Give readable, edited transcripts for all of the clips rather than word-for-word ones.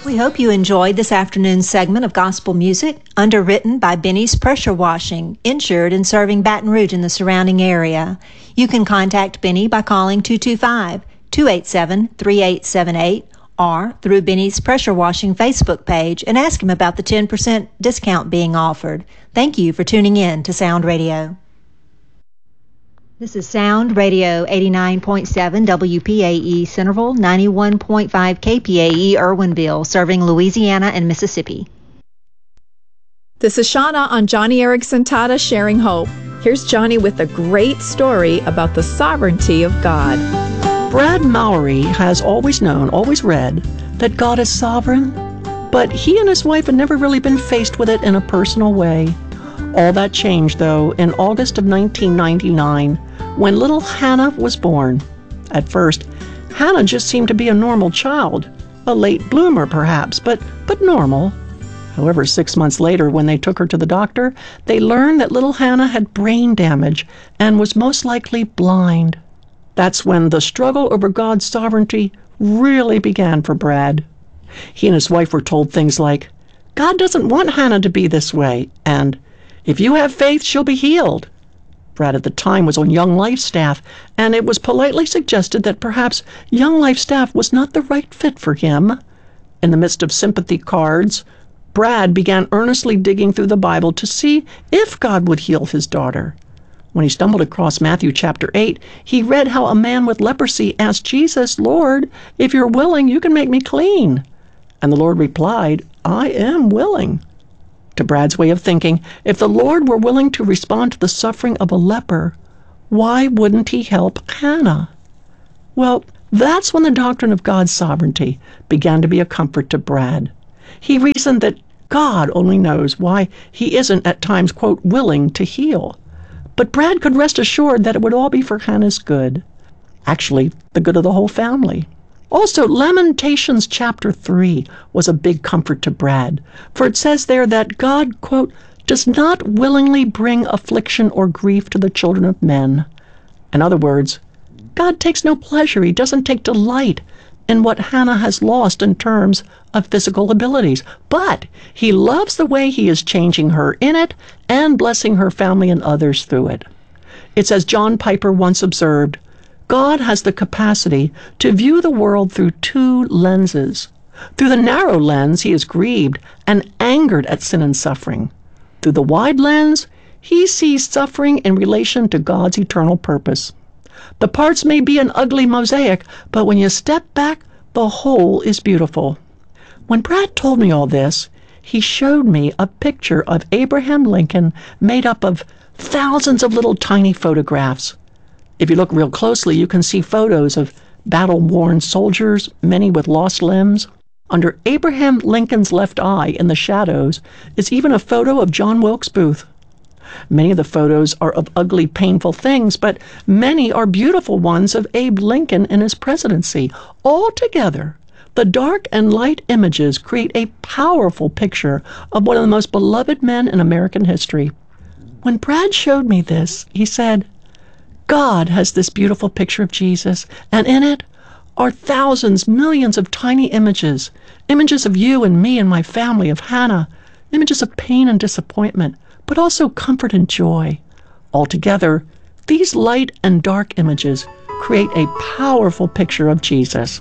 We hope you enjoyed this afternoon's segment of gospel music, underwritten by Benny's Pressure Washing, insured and serving Baton Rouge and the surrounding area. You can contact Benny by calling 225-287-3878 or through Benny's Pressure Washing Facebook page and ask him about the 10% discount being offered. Thank you for tuning in to Sound Radio. This is Sound Radio 89.7 WPAE Centerville, 91.5 KPAE Irwinville, serving Louisiana and Mississippi. This is Shauna on Johnny Erickson Tata Sharing Hope. Here's Johnny with a great story about the sovereignty of God. Brad Mowry has always known, always read, that God is sovereign, but he and his wife had never really been faced with it in a personal way. All that changed, though, in August of 1999, when little Hannah was born. At first, Hannah just seemed to be a normal child, a late bloomer perhaps, but normal. However, 6 months later, when they took her to the doctor, they learned that little Hannah had brain damage and was most likely blind. That's when the struggle over God's sovereignty really began for Brad. He and his wife were told things like, "God doesn't want Hannah to be this way," and "If you have faith, she'll be healed." Brad at the time was on Young Life staff, and it was politely suggested that perhaps Young Life staff was not the right fit for him. In the midst of sympathy cards, Brad began earnestly digging through the Bible to see if God would heal his daughter. When he stumbled across Matthew chapter 8, he read how a man with leprosy asked Jesus, "Lord, if you're willing, you can make me clean." And the Lord replied, "I am willing." To Brad's way of thinking, if the Lord were willing to respond to the suffering of a leper, why wouldn't he help Hannah? Well, that's when the doctrine of God's sovereignty began to be a comfort to Brad. He reasoned that God only knows why he isn't at times, quote, willing to heal. But Brad could rest assured that it would all be for Hannah's good. Actually, the good of the whole family. Also, Lamentations chapter 3 was a big comfort to Brad, for it says there that God, quote, does not willingly bring affliction or grief to the children of men. In other words, God takes no pleasure, he doesn't take delight in what Hannah has lost in terms of physical abilities, but he loves the way he is changing her in it and blessing her family and others through it. It's as John Piper once observed, God has the capacity to view the world through two lenses. Through the narrow lens, he is grieved and angered at sin and suffering. Through the wide lens, he sees suffering in relation to God's eternal purpose. The parts may be an ugly mosaic, but when you step back, the whole is beautiful. When Brad told me all this, he showed me a picture of Abraham Lincoln made up of thousands of little tiny photographs. If you look real closely, you can see photos of battle-worn soldiers, many with lost limbs. Under Abraham Lincoln's left eye in the shadows is even a photo of John Wilkes Booth. Many of the photos are of ugly, painful things, but many are beautiful ones of Abe Lincoln in his presidency. All together, the dark and light images create a powerful picture of one of the most beloved men in American history. When Brad showed me this, he said, God has this beautiful picture of Jesus, and in it are thousands, millions of tiny images, images of you and me and my family, of Hannah, images of pain and disappointment, but also comfort and joy. Altogether, these light and dark images create a powerful picture of Jesus.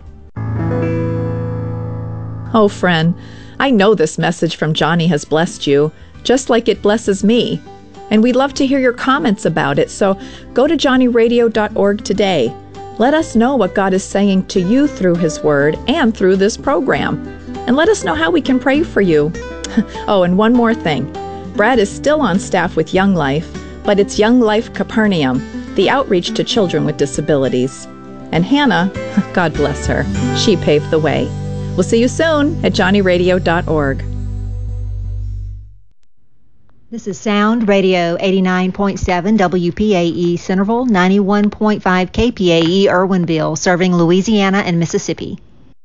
Oh, friend, I know this message from Johnny has blessed you, just like it blesses me. And we'd love to hear your comments about it, so go to johnnyradio.org today. Let us know what God is saying to you through His Word and through this program. And let us know how we can pray for you. Oh, and one more thing. Brad is still on staff with Young Life, but it's Young Life Capernaum, the outreach to children with disabilities. And Hannah, God bless her, she paved the way. We'll see you soon at johnnyradio.org. This is Sound Radio 89.7 WPAE Centerville, 91.5 KPAE Irwinville, serving Louisiana and Mississippi.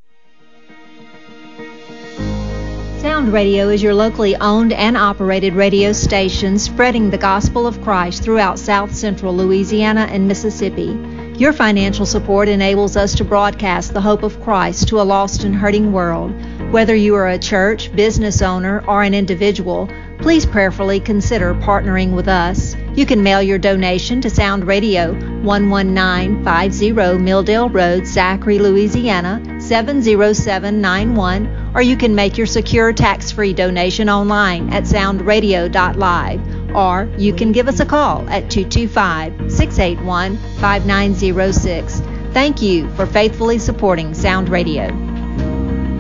Sound Radio is your locally owned and operated radio station spreading the gospel of Christ throughout South Central Louisiana and Mississippi. Your financial support enables us to broadcast the hope of Christ to a lost and hurting world. Whether you are a church, business owner, or an individual, please prayerfully consider partnering with us. You can mail your donation to Sound Radio, 11950 Milldale Road, Zachary, Louisiana, 70791, or you can make your secure tax-free donation online at soundradio.live, or you can give us a call at 225-681-5906. Thank you for faithfully supporting Sound Radio.